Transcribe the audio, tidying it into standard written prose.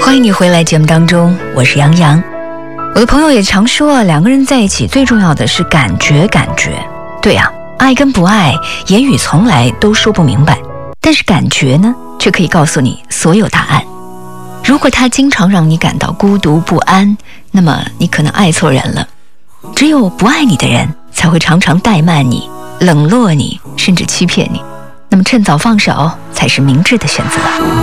欢迎你回来节目当中，我是杨洋。我的朋友也常说，两个人在一起最重要的是感觉。对啊，爱跟不爱，言语从来都说不明白，但是感觉呢，却可以告诉你所有答案。如果他经常让你感到孤独不安，那么你可能爱错人了。只有不爱你的人，才会常常怠慢你、冷落你，甚至欺骗你。那么趁早放手，才是明智的选择。